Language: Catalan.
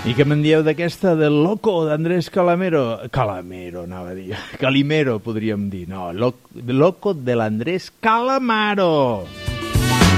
I què me'n dieu d'aquesta del Loco d'Andrés Calamero? Calamero, anava a dir. Calimero, podríem dir. No, Loco de l'Andrés Calamaro.